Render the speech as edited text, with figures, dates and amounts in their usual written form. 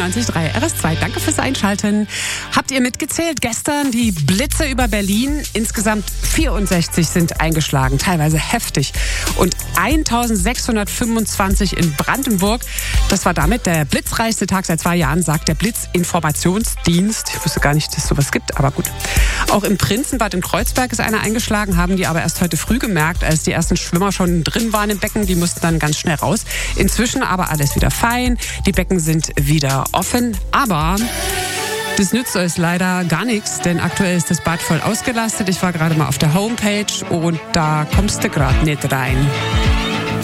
93.3 RS2. Danke fürs Einschalten. Habt ihr mitgezählt? Gestern die Blitze über Berlin. Insgesamt 64 sind eingeschlagen, teilweise heftig. Und 1625 in Brandenburg. Das war damit der blitzreichste Tag seit 2 Jahren, sagt der Blitzinformationsdienst. Ich wusste gar nicht, dass es sowas gibt, aber gut. Auch im Prinzenbad in Kreuzberg ist einer eingeschlagen, haben die aber erst heute früh gemerkt, als die ersten Schwimmer schon drin waren im Becken. Die mussten dann ganz schnell raus. Inzwischen aber alles wieder fein. Die Becken sind wieder offen, aber das nützt euch leider gar nichts, denn aktuell ist das Bad voll ausgelastet. Ich war gerade mal auf der Homepage und da kommst du gerade nicht rein.